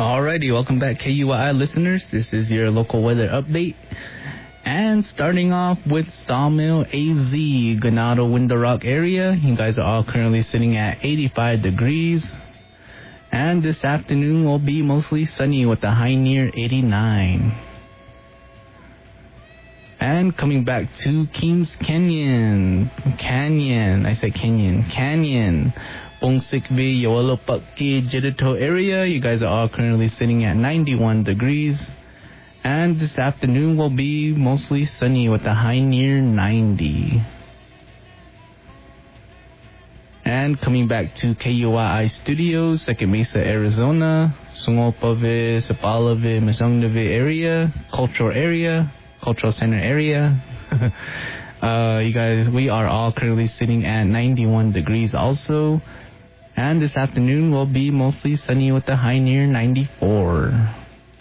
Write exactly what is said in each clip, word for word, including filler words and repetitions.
Alrighty, welcome back K U I I listeners. This is your local weather update. And starting off with Sawmill A Z, Ganado Window Rock area. You guys are all currently sitting at eighty-five degrees. And this afternoon will be mostly sunny with a high near eighty-nine. And coming back to Keams Canyon, Canyon, I said Canyon, Canyon, Bongsikvi, Yawalopaki, Jidito area. You guys are all currently sitting at ninety-one degrees. And this afternoon will be mostly sunny with a high near ninety. And coming back to K U I I Studios, Second Mesa, Arizona, Sungopave, Sapalave, Masongnave area, cultural area, cultural center area. uh, you guys, we are all currently sitting at ninety-one degrees also. And this afternoon will be mostly sunny with a high near ninety-four.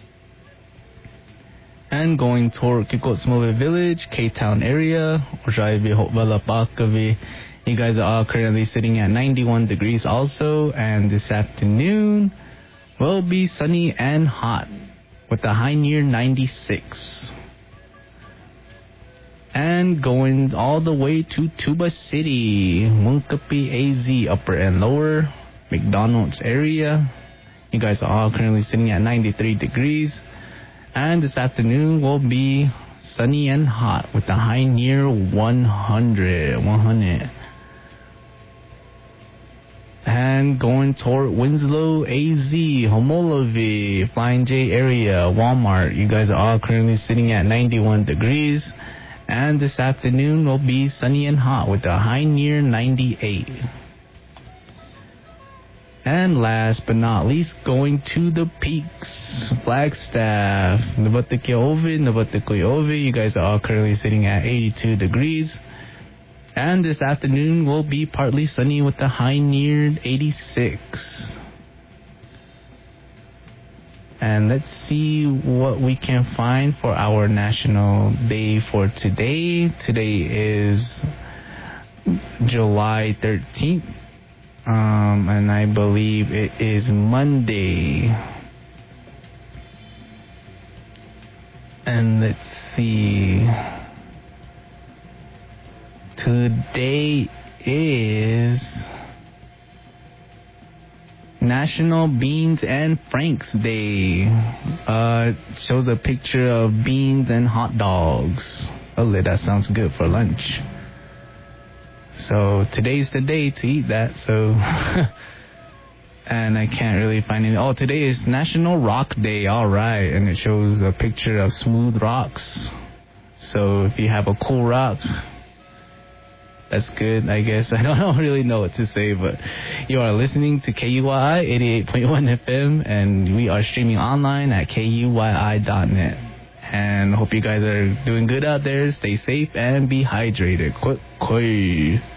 And going toward Kikotsmove Village, K-Town area, Ojaive, Hopvalapakave. You guys are all currently sitting at ninety-one degrees also. And this afternoon will be sunny and hot with a high near ninety-six. And going all the way to Tuba City, Munkapi A Z, upper and lower, McDonald's area. You guys are all currently sitting at ninety-three degrees. And this afternoon will be sunny and hot with a high near one hundred. And going toward Winslow, A Z, Homolove, Flying J area, Walmart. You guys are all currently sitting at ninety-one degrees. And this afternoon will be sunny and hot with a high near ninety-eight. And last but not least, going to the peaks, Flagstaff, Navatekeove, Navatekeove. You guys are all currently sitting at eighty-two degrees. And this afternoon will be partly sunny with a high near eighty-six. And let's see what we can find for our national day for today. Today is July thirteenth. Um, and I believe it is Monday. And let's see. Today is National Beans and Franks Day. Uh, shows a picture of beans and hot dogs. Oh, that sounds good for lunch. So today's the day to eat that. So, and I can't really find any. Oh, today is National Rock Day. All right, and it shows a picture of smooth rocks. So if you have a cool rock, that's good, I guess. I don't really know what to say, but you are listening to K U I I eighty-eight point one F M, and we are streaming online at K U Y I dot net. And hope you guys are doing good out there. Stay safe and be hydrated. Quick, quick.